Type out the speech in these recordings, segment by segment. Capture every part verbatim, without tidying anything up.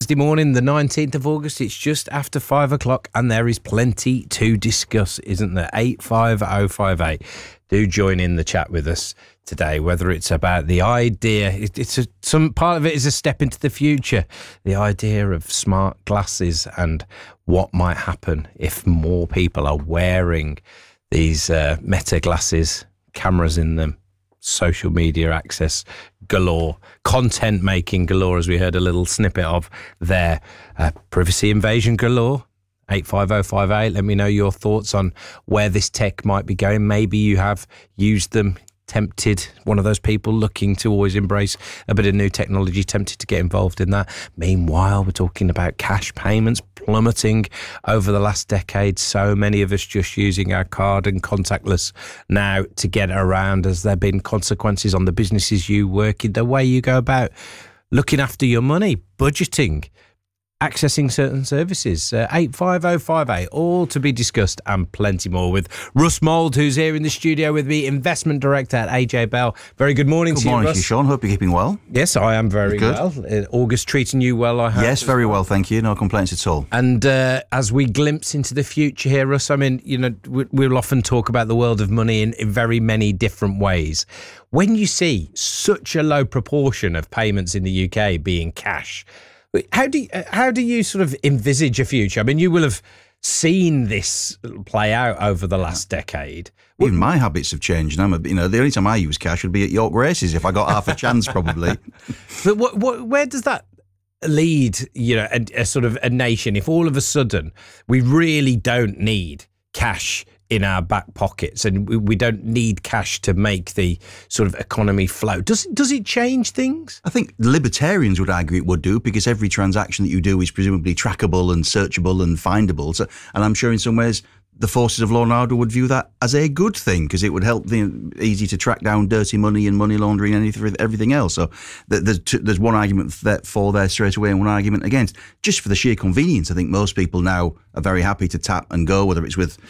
Thursday morning, the nineteenth of August. It's just after five o'clock and there is plenty to discuss, isn't there? eight five oh five eight. Do join in the chat with us today, whether it's about the idea, it, it's a, some part of it is a step into the future, the idea of smart glasses and what might happen if more people are wearing these uh, Meta glasses, cameras in them, social media access galore, content making galore, as we heard a little snippet of there, uh, privacy invasion galore. eight five oh five eight, let me know your thoughts on where this tech might be going. Maybe you have used them, tempted, one of those people looking to always embrace a bit of new technology, tempted to get involved in that. Meanwhile, we're talking about cash payments plummeting over the last decade. So many of us just using our card and contactless now to get around. Has there been consequences on the businesses you work in, the way you go about looking after your money, budgeting, accessing certain services? uh, eight five oh five eight, all to be discussed and plenty more with Russ Mould, who's here in the studio with me, Investment Director at A J Bell. Very good morning good to you, morning Russ. to you, Sean. Hope you're keeping well. Yes, I am very Good. well. Uh, August treating you well, I hope. Yes, very well, thank you. No complaints at all. And uh, as we glimpse into the future here, Russ, I mean, you know, we, we'll often talk about the world of money in, in very many different ways. When you see such a low proportion of payments in the U K being cash, How do you, how do you sort of envisage a future? I mean, you will have seen this play out over the last decade. Even my habits have changed. I'm a, you know, the only time I use cash would be at York races if I got half a chance, probably. But what, what, where does that lead, you know, a, a sort of a nation if all of a sudden we really don't need cash in our back pockets and we, we don't need cash to make the sort of economy flow? Does does it change things? I think libertarians would argue it would do, because every transaction that you do is presumably trackable and searchable and findable. So, and I'm sure in some ways the forces of law and order would view that as a good thing, because it would help the easy to track down dirty money and money laundering and anything, everything else. So there's, there's one argument for there straight away and one argument against. Just for the sheer convenience, I think most people now are very happy to tap and go, whether it's with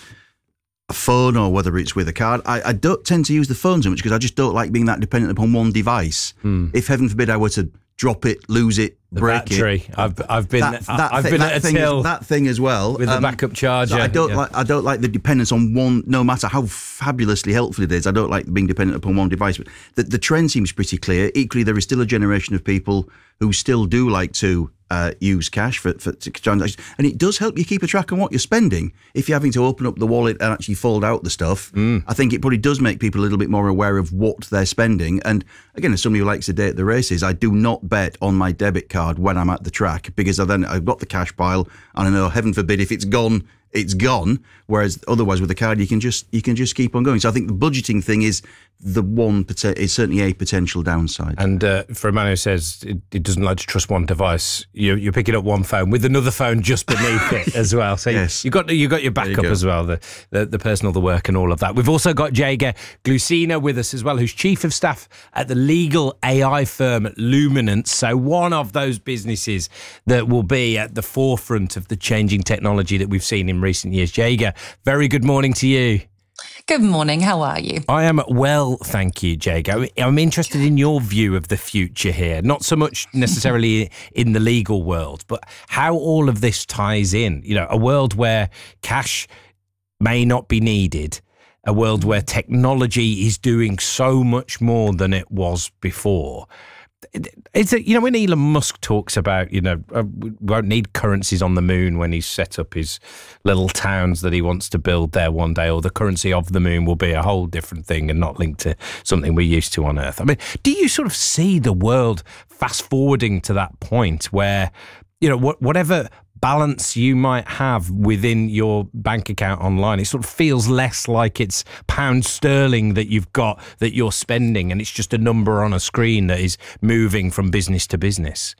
a phone or whether it's with a card. I, I don't tend to use the phone so much because I just don't like being that dependent upon one device. Hmm. If heaven forbid I were to drop it, lose it, the break battery. it. I've I've been that, that I've thi- been that at a thing till as, that thing as well with um, a backup charger. I don't yeah. like I don't like the dependence on one. No matter how fabulously helpful it is, I don't like being dependent upon one device. But the, the trend seems pretty clear. Equally, there is still a generation of people who still do like to uh, use cash for, for transactions, and it does help you keep a track on what you're spending. If you're having to open up the wallet and actually fold out the stuff, mm. I think it probably does make people a little bit more aware of what they're spending. And again, as somebody who likes to date the races, I do not bet on my debit card when I'm at the track, because I then I've got the cash pile and I know, heaven forbid, if it's gone, it's gone. Whereas otherwise with the card, you can just you can just keep on going. So I think the budgeting thing is the one is certainly a potential downside. And uh, for a man who says it, it doesn't like to trust one device, you, you're picking up one phone with another phone just beneath it as well. So yes. you, you got you got your backup you as well, the, the the personal, the work, and all of that. We've also got Jager Glucina with us as well, who's chief of staff at the legal A I firm Luminance. So one of those businesses that will be at the forefront of the changing technology that we've seen in recent years. Jager, very good morning to you. Good morning. How are you? I am well, thank you, Jago. I'm interested in your view of the future here, not so much necessarily in the legal world, but how all of this ties in. You know, a world where cash may not be needed, a world where technology is doing so much more than it was before. It's a, you know, when Elon Musk talks about, you know, uh, we won't need currencies on the moon when he's set up his little towns that he wants to build there one day, or the currency of the moon will be a whole different thing and not linked to something we're used to on Earth. I mean, do you sort of see the world fast forwarding to that point where, you know, wh- whatever balance you might have within your bank account online, it sort of feels less like it's pound sterling that you've got that you're spending, and it's just a number on a screen that is moving from business to business?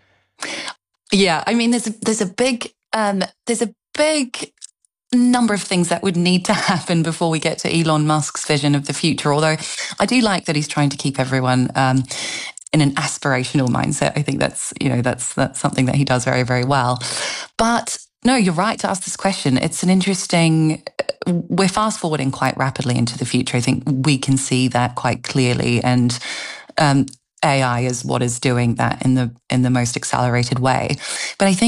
Yeah, I mean, there's a, there's a big um, there's a big number of things that would need to happen before we get to Elon Musk's vision of the future. Although I do like that he's trying to keep everyone Um, in an aspirational mindset. I think that's, you know, that's that's something that he does very, very well. But no, you're right to ask this question. It's an interesting, we're fast forwarding quite rapidly into the future. I think we can see that quite clearly. And um, A I is what is doing that in the in the most accelerated way. But I think